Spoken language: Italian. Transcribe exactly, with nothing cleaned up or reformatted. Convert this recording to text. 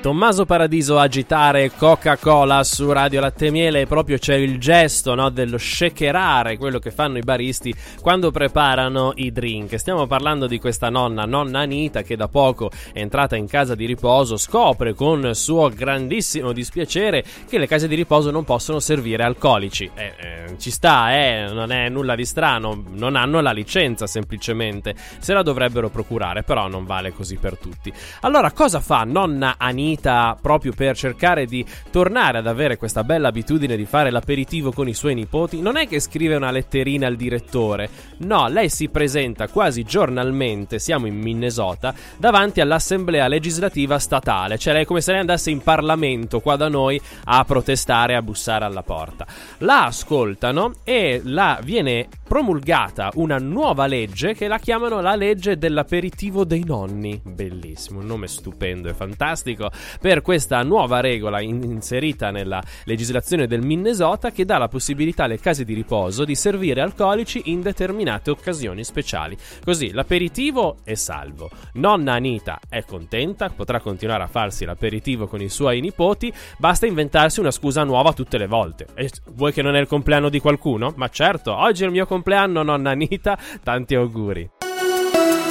Tommaso Paradiso agitare Coca-Cola su Radio Latte e Miele, e proprio c'è il gesto, no, dello shakerare, quello che fanno i baristi quando preparano i drink. Stiamo parlando di questa nonna, nonna Anita, che da poco è entrata in casa di riposo, scopre con suo grandissimo dispiacere che le case di riposo non possono servire alcolici. Eh, eh, ci sta, eh, non è nulla di strano, non hanno la licenza semplicemente, se la dovrebbero procurare, però non vale così per tutti. Allora cosa fa nonna Anita proprio per cercare di tornare ad avere questa bella abitudine di fare l'aperitivo con i suoi nipoti? Non è che scrive una letterina al direttore, no, lei si presenta quasi giornalmente, siamo in Minnesota, davanti all'assemblea legislativa statale, cioè lei è come se lei andasse in Parlamento qua da noi a protestare, a bussare alla porta. La ascoltano e la viene promulgata una nuova legge che la chiamano la legge dell'aperitivo dei nonni. Bellissimo, un nome stupendo e fantastico per questa nuova regola in- inserita nella legislazione del Minnesota, che dà la possibilità alle case di riposo di servire alcolici in determinate occasioni speciali. Così l'aperitivo è salvo. Nonna Anita è contenta, potrà continuare a farsi l'aperitivo con i suoi nipoti, basta inventarsi una scusa nuova tutte le volte. E vuoi che non è il compleanno di qualcuno? Ma certo, oggi è il mio compleanno, nonna Anita, tanti auguri.